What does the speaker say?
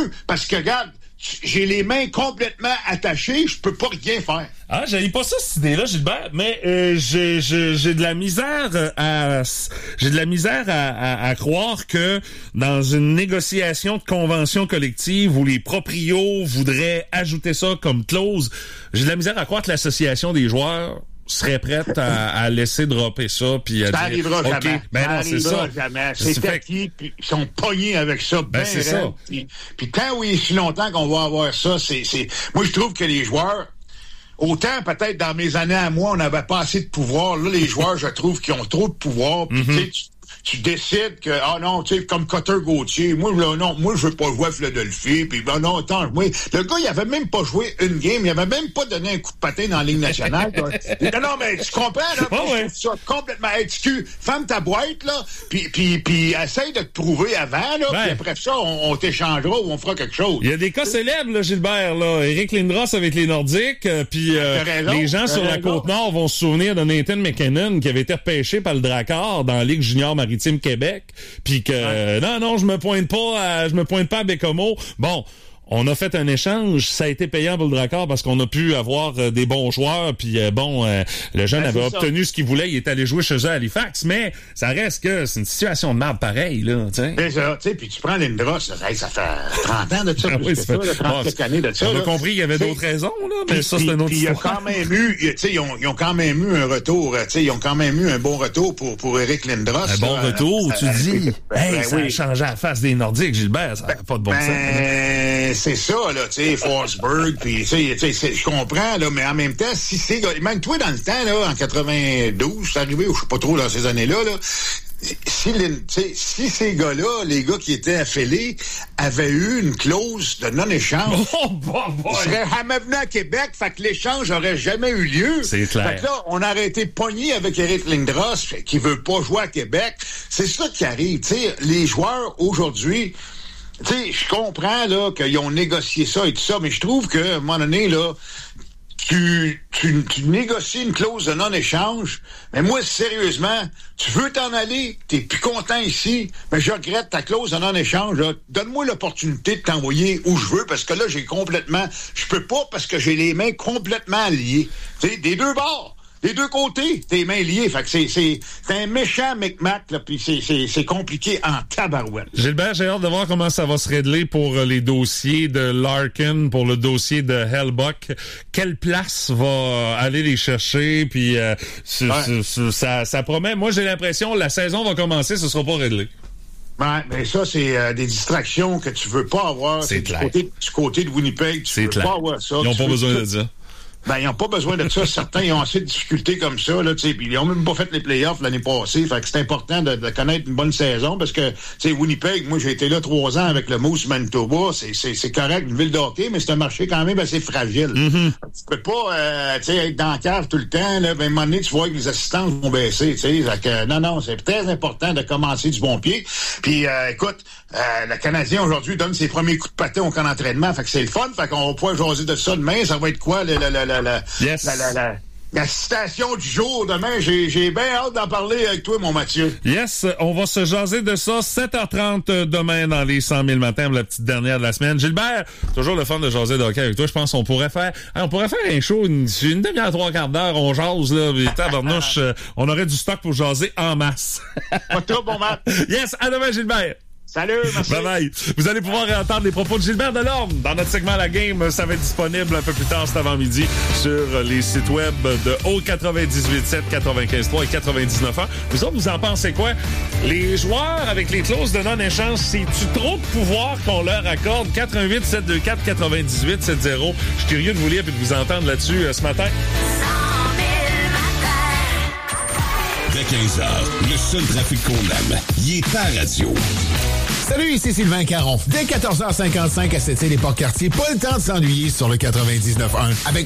veux, parce que, regarde, j'ai les mains complètement attachées, je peux pas rien faire. Ah, j'avais pas ça, cette idée-là, Gilbert, mais j'ai de la misère à croire que dans une négociation de convention collective où les proprios voudraient ajouter ça comme clause, j'ai de la misère à croire que l'association des joueurs serait prête à laisser dropper ça puis à ça dire arrivera OK, jamais. ben ça non, c'est ça. Jamais. C'est acquis, puis ils sont pognés avec ça. Ben c'est ça. Puis tant oui, si longtemps qu'on va avoir ça, c'est moi je trouve que les joueurs, autant peut-être dans mes années à moi, on n'avait pas assez de pouvoir. Là, les joueurs, je trouve qu'ils ont trop de pouvoir. Puis tu décides que, non, tu sais, comme Cotter Gauthier, moi, je veux pas jouer à Philadelphie, puis non, attends, moi, le gars, il avait même pas joué une game, il avait même pas donné un coup de patin dans la Ligue nationale. non, mais tu comprends, là, je trouve ça complètement exclu. Ferme ta boîte, là, puis essaye de te prouver avant, là, puis après ça, on t'échangera ou on fera quelque chose. Il y a des cas célèbres, là, Gilbert, là. Éric Lindros avec les Nordiques, puis les gens sur la Côte-Nord vont se souvenir de Nathan McKinnon qui avait été repêché par le Drakkar dans la Ligue junior maritime Québec, puis que non, je me pointe pas à Bécomo. Bon, on a fait un échange, ça a été payant pour le Drakkar parce qu'on a pu avoir des bons joueurs, puis le jeune avait obtenu ce qu'il voulait, il est allé jouer chez eux à Halifax, mais ça reste que c'est une situation de merde pareille, là, tu sais. C'est ça, tu sais, puis tu prends Lindros, ça fait 30 ans de ça, plus que ça, 30 années de ça. On a compris qu'il y avait d'autres raisons, là, mais ça, c'est un autre histoire. Il y a quand même eu, tu sais, ils ont quand même eu un retour, tu sais, ils ont quand même eu un bon retour pour Éric Lindros. Un bon retour, tu dis. Ça a changé la face des Nordiques, Gilbert, ça n'a pas de bon sens. C'est ça, là, tu sais, Forsberg, puis tu sais, je comprends, là, mais en même temps, si c'est, même toi, dans le temps, là, en 92, c'est arrivé, ou je sais pas trop, dans ces années-là, là, si ces gars-là, les gars qui étaient affiliés, avaient eu une clause de non-échange, ils seraient jamais venus à Québec, fait que l'échange aurait jamais eu lieu. C'est clair. Fait que là, on aurait été pogné avec Éric Lindros, qui veut pas jouer à Québec. C'est ça qui arrive, tu sais, les joueurs, aujourd'hui, tu sais, je comprends, là, qu'ils ont négocié ça et tout ça, mais je trouve que, à un moment donné, là, tu négocies une clause de non-échange, mais moi, sérieusement, tu veux t'en aller, t'es plus content ici, mais je regrette ta clause de non-échange, là. Donne-moi l'opportunité de t'envoyer où je veux, parce que là, je peux pas parce que j'ai les mains complètement liées. Tu sais, des deux bords. Des deux côtés, tes mains liées. Fait que c'est un méchant micmac, là, puis c'est compliqué en tabarouette. Gilbert, j'ai hâte de voir comment ça va se régler pour les dossiers de Larkin, pour le dossier de Hellbuck. Quelle place va aller les chercher, puis ça promet. Moi, j'ai l'impression la saison va commencer, ce sera pas réglé. Ouais, mais ça, c'est des distractions que tu veux pas avoir. C'est clair. Du côté de Winnipeg, tu veux pas avoir ça. Ils n'ont pas besoin de ça. Ben, ils n'ont pas besoin de ça. Certains, ils ont assez de difficultés comme ça, là, tu sais, puis ils ont même pas fait les playoffs l'année passée. Fait que c'est important de connaître une bonne saison parce que, tu sais, Winnipeg, moi, j'ai été là 3 ans avec le Moose Manitoba. C'est correct, une ville de hockey, mais c'est un marché quand même assez fragile. Tu peux pas, tu sais, être dans la cave tout le temps, là. Ben, à un moment donné, tu vois que les assistances vont baisser, tu sais. Fait que, non, c'est très important de commencer du bon pied. Puis, écoute, le Canadien, aujourd'hui, donne ses premiers coups de patin au camp d'entraînement. Fait que c'est le fun. Fait qu'on va pouvoir jaser de ça demain. Ça va être quoi, la citation du jour demain, j'ai bien hâte d'en parler avec toi, mon Mathieu. Yes, on va se jaser de ça 7h30 demain dans les 100 000 matins, la petite dernière de la semaine. Gilbert, toujours le fun de jaser de hockey avec toi. Je pense qu'on pourrait faire un show, une demi-heure, 3/4 d'heure, on jase, là, tabarnouche, on aurait du stock pour jaser en masse. Pas trop, bon Matt. Yes, à demain, Gilbert. Salut, merci. Bye bye. Vous allez pouvoir entendre les propos de Gilbert Delorme dans notre segment La Game. Ça va être disponible un peu plus tard cet avant-midi sur les sites web de Haute 98.7, 95.3 et 99.1. Vous autres, vous en pensez quoi? Les joueurs avec les clauses de non-échange, c'est-tu trop de pouvoir qu'on leur accorde? 88 724 98 70. Je suis curieux de vous lire et de vous entendre là-dessus ce matin. Dès 15h, le seul trafic qu'on aime, il est à radio. Salut, ici Sylvain Caron. Dès 14h55 à Sept-Îles et Port-Cartier, pas le temps de s'ennuyer sur le 99.1. Avec